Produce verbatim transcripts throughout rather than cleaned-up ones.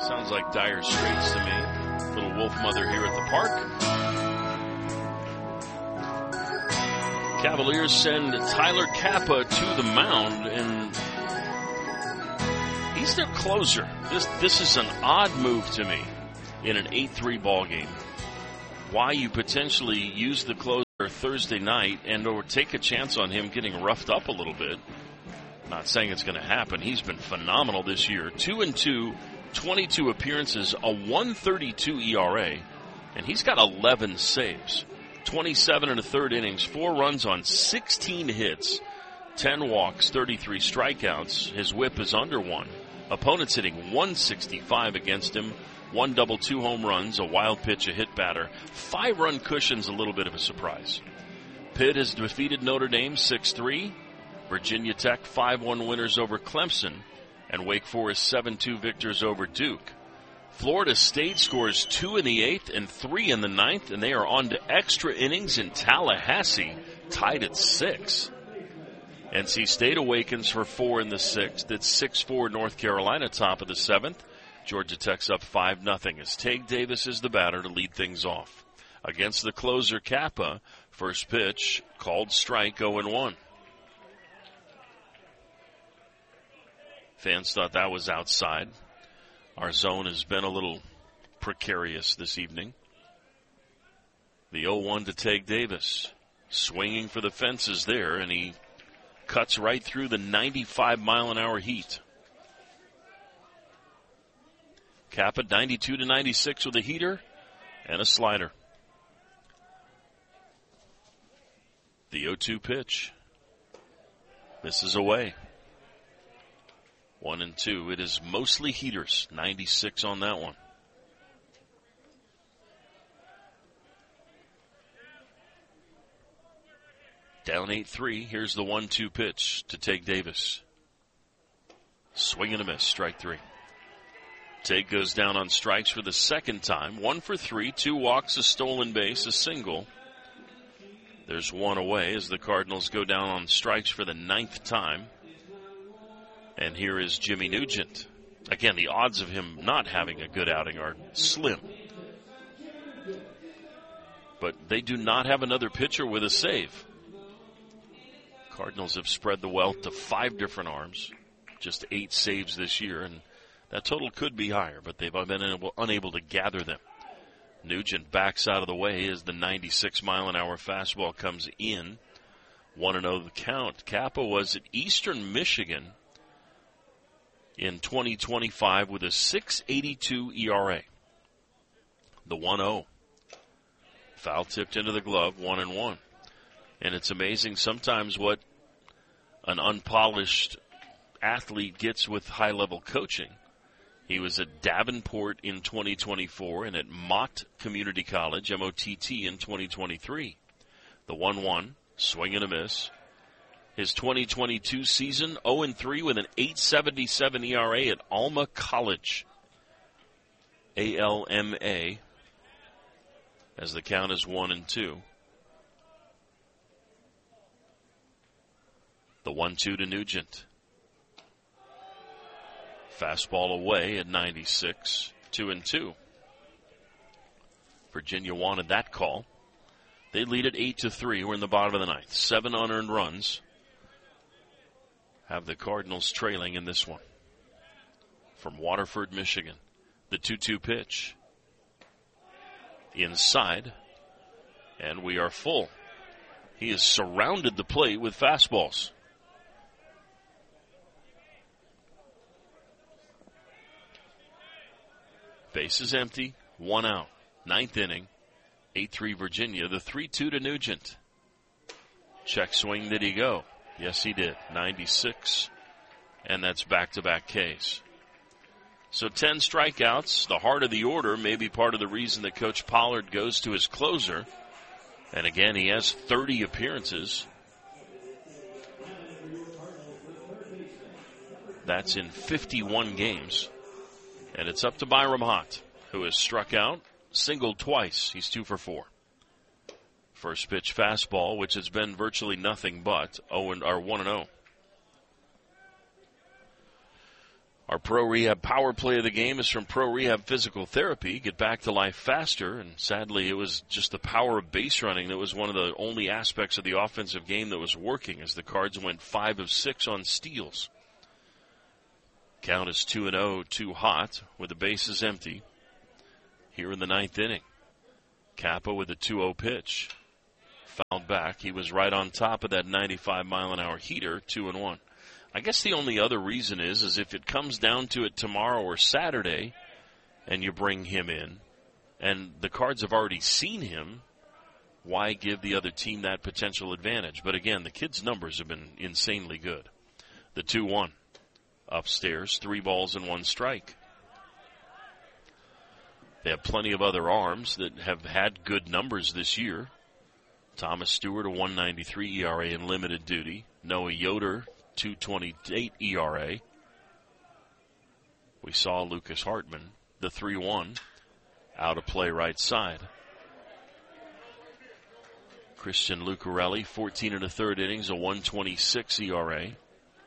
Sounds like Dire Straits to me. Little Wolf Mother here at the park. Cavaliers send Tyler Kappa to the mound, and he's their closer. This this is an odd move to me in an eight three ball game. Why you potentially use the closer Thursday night and or take a chance on him getting roughed up a little bit. Not saying it's going to happen. He's been phenomenal this year. Two and two, twenty-two appearances, a one thirty-two E R A, and he's got eleven saves. twenty-seven and a third innings, four runs on sixteen hits, ten walks, thirty-three strikeouts. His whip is under one. Opponents hitting one sixty-five against him. One double, two home runs, a wild pitch, a hit batter. Five run cushion's a little bit of a surprise. Pitt has defeated Notre Dame six three. Virginia Tech five one winners over Clemson. And Wake Forest seven two victors over Duke. Florida State scores two in the eighth and three in the ninth, and they are on to extra innings in Tallahassee, tied at six. N C State awakens for four in the sixth. It's six four North Carolina, top of the seventh. Georgia Tech's up five nothing as Tage Davis is the batter to lead things off. Against the closer Kappa, first pitch, called strike, oh and one. Fans thought that was outside. Our zone has been a little precarious this evening. The oh one to Tage Davis. Swinging for the fences there, and he cuts right through the ninety-five mile an hour heat. Kappa ninety-two to ninety-six with a heater and a slider. The oh two pitch. This is away. One and two. It is mostly heaters. ninety-six on that one. Down eight three. Here's the one two pitch to Tage Davis. Swing and a miss. Strike three. Tage goes down on strikes for the second time. One for three. Two walks, a stolen base, a single. There's one away as the Cardinals go down on strikes for the ninth time. And here is Jimmy Nugent. Again, the odds of him not having a good outing are slim. But they do not have another pitcher with a save. Cardinals have spread the wealth to five different arms. Just eight saves this year, and that total could be higher, but they've been unable, unable to gather them. Nugent backs out of the way as the ninety-six mile an hour fastball comes in. one and oh the count. Kappa was at Eastern Michigan in twenty twenty-five with a six eighty-two E R A. The one oh. Foul tipped into the glove, one and one. And it's amazing sometimes what an unpolished athlete gets with high-level coaching. He was at Davenport in twenty twenty-four and at Mott Community College, M O T T, in twenty twenty-three. The one one, swing and a miss. His twenty twenty-two season, oh and three with an eight seventy-seven E R A at Alma College. A L M A, as the count is one and two. The one two to Nugent. Fastball away at ninety-six, two and two. Virginia wanted that call. They lead at eight to three. We're in the bottom of the ninth. Seven unearned runs have the Cardinals trailing in this one. From Waterford, Michigan, the two two pitch. Inside, and we are full. He has surrounded the plate with fastballs. Base is empty, one out. Ninth inning, eight three Virginia. The three two to Nugent. Check swing, did he go? Yes, he did. ninety-six, and that's back-to-back Ks. So ten strikeouts, the heart of the order, may be part of the reason that Coach Pollard goes to his closer. And again, he has thirty appearances. That's in fifty-one games. And it's up to Byram Hott, who has struck out, singled twice. He's two for four. First pitch fastball, which has been virtually nothing but oh and or one and oh. Our Pro Rehab power play of the game is from Pro Rehab Physical Therapy. Get back to life faster. And sadly, it was just the power of base running that was one of the only aspects of the offensive game that was working, as the Cards went five of six on steals. Count is two and oh, too hot, with the bases empty here in the ninth inning. Kappa with a two oh pitch. Fouled back. He was right on top of that ninety-five mile an hour heater, two and one. I guess the only other reason is, is if it comes down to it tomorrow or Saturday and you bring him in and the Cards have already seen him, why give the other team that potential advantage? But again, the kid's numbers have been insanely good. The two one. Upstairs, three balls and one strike. They have plenty of other arms that have had good numbers this year. Thomas Stewart, a one ninety-three E R A in limited duty. Noah Yoder, two twenty-eight E R A. We saw Lucas Hartman, the three one, out of play right side. Christian Lucarelli, fourteen and a third innings, a one twenty-six E R A.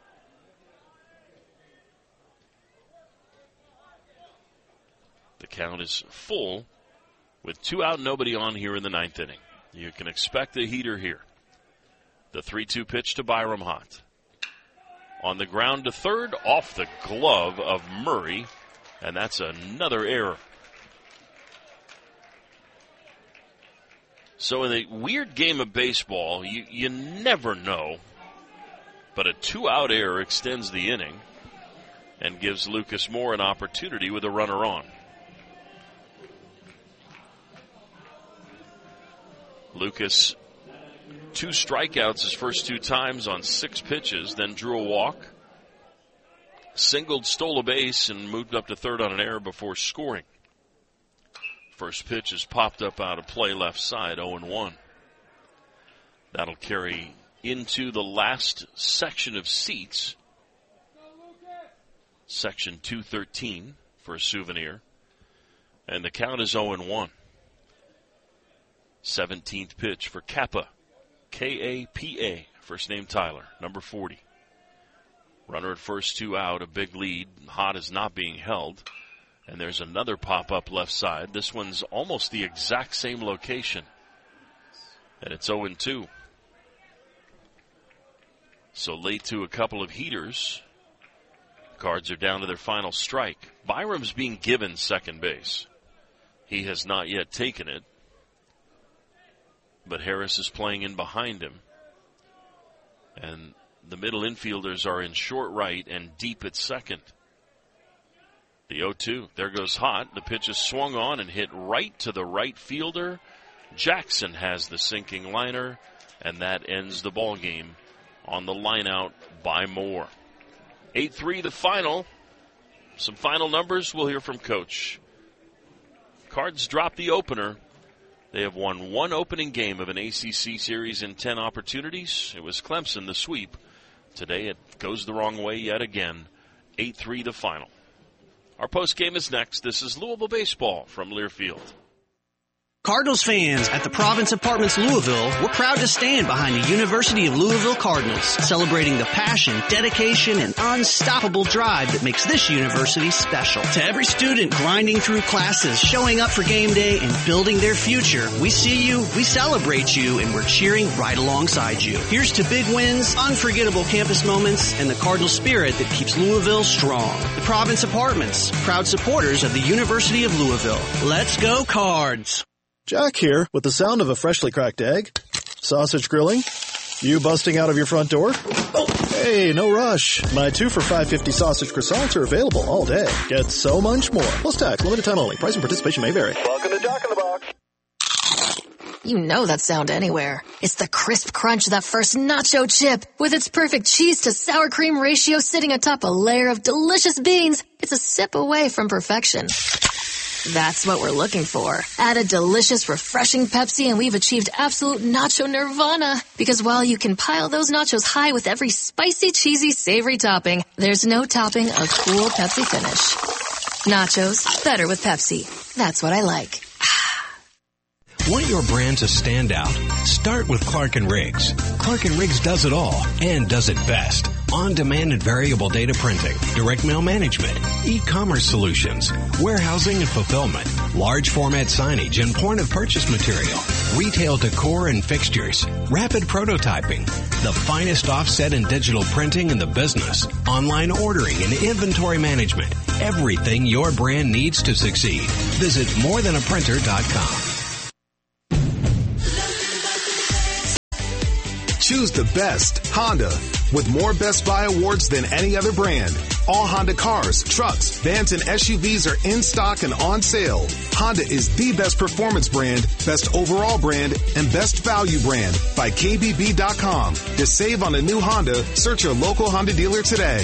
The count is full with two out, nobody on here in the ninth inning. You can expect a heater here. The three two pitch to Byram Hott. On the ground to third, off the glove of Murray, and that's another error. So in a weird game of baseball, you, you never know, but a two-out error extends the inning and gives Lucas Moore an opportunity with a runner on. Lucas, two strikeouts his first two times on six pitches, then drew a walk, singled, stole a base, and moved up to third on an error before scoring. First pitch is popped up out of play left side, oh and one. That'll carry into the last section of seats, section two thirteen for a souvenir, and the count is oh and one. seventeenth pitch for Kappa. K A P A, first name Tyler, number forty. Runner at first, two out, a big lead. Hott is not being held. And there's another pop-up left side. This one's almost the exact same location. And it's oh and two. So late to a couple of heaters. Cards are down to their final strike. Byram's being given second base. He has not yet taken it. But Harris is playing in behind him. And the middle infielders are in short right and deep at second. The oh two. There goes Hott. The pitch is swung on and hit right to the right fielder. Jackson has the sinking liner, and that ends the ball game on the line out by Moore. eight three the final. Some final numbers. We'll hear from Coach. Cards drop the opener. They have won one opening game of an A C C series in ten opportunities. It was Clemson, the sweep. Today it goes the wrong way yet again. eight three the final. Our post game is next. This is Louisville Baseball from Learfield. Cardinals fans at the Province Apartments Louisville, we're proud to stand behind the University of Louisville Cardinals, celebrating the passion, dedication, and unstoppable drive that makes this university special. To every student grinding through classes, showing up for game day, and building their future, we see you, we celebrate you, and we're cheering right alongside you. Here's to big wins, unforgettable campus moments, and the Cardinal spirit that keeps Louisville strong. The Province Apartments, proud supporters of the University of Louisville. Let's go Cards! Jack here with the sound of a freshly cracked egg, sausage grilling, you busting out of your front door. Oh, hey, no rush. My two for five fifty sausage croissants are available all day. Get so much more. Plus tax, limited time only. Price and participation may vary. Welcome to Jack in the Box. You know that sound anywhere. It's the crisp crunch of that first nacho chip. With its perfect cheese to sour cream ratio sitting atop a layer of delicious beans, it's a sip away from perfection. That's what we're looking for. Add a delicious, refreshing Pepsi and we've achieved absolute nacho nirvana. Because while you can pile those nachos high with every spicy, cheesy, savory topping, there's no topping a cool Pepsi finish. Nachos, better with Pepsi. That's what I like. Want your brand to stand out? Start with Clark and Riggs. Clark and Riggs does it all and does it best. on-demand and variable data printing, direct mail management, e-commerce solutions, warehousing and fulfillment, large format signage and point of purchase material, retail decor and fixtures, rapid prototyping, the finest offset and digital printing in the business, online ordering and inventory management, everything your brand needs to succeed. Visit more than a printer dot com. Choose the best, Honda. With more Best Buy awards than any other brand. All Honda cars, trucks, vans, and S U Vs are in stock and on sale. Honda is the best performance brand, best overall brand, and best value brand by K B B dot com. To save on a new Honda, search your local Honda dealer today.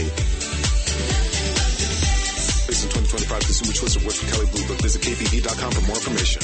Based on twenty twenty-five Consumer Choice Awards from Kelley Blue Book. Visit K B B dot com for more information.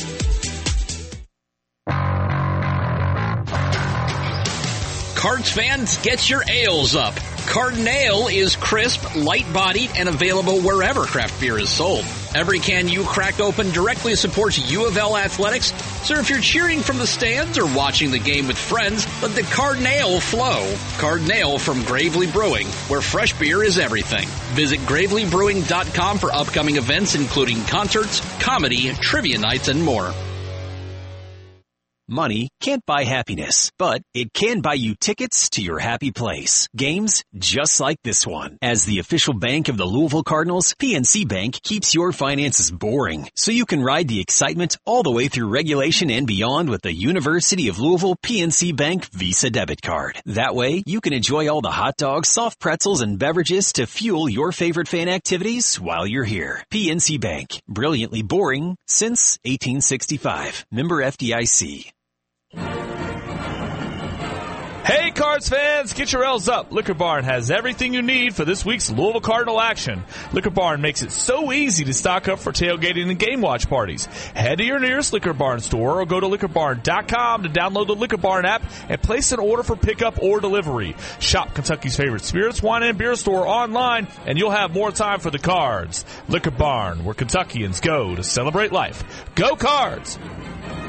Cards fans, get your ales up. Cardinale is crisp, light-bodied, and available wherever craft beer is sold. Every can you crack open directly supports U of L athletics, so if you're cheering from the stands or watching the game with friends, let the Cardinale flow. Cardinale from Gravely Brewing, where fresh beer is everything. Visit gravely brewing dot com for upcoming events including concerts, comedy, trivia nights, and more. Money can't buy happiness, but it can buy you tickets to your happy place. Games just like this one. As the official bank of the Louisville Cardinals, P N C Bank keeps your finances boring, so you can ride the excitement all the way through regulation and beyond with the University of Louisville P N C Bank Visa debit card. That way, you can enjoy all the hot dogs, soft pretzels, and beverages to fuel your favorite fan activities while you're here. P N C Bank. Brilliantly boring since eighteen sixty-five. Member F D I C. Hey, Cards fans, get your L's up. Liquor Barn has everything you need for this week's Louisville Cardinal action. Liquor Barn makes it so easy to stock up for tailgating and game watch parties. Head to your nearest Liquor Barn store or go to liquor barn dot com to download the Liquor Barn app and place an order for pickup or delivery. Shop Kentucky's favorite spirits, wine, and beer store online, and you'll have more time for the Cards. Liquor Barn, where Kentuckians go to celebrate life. Go Cards!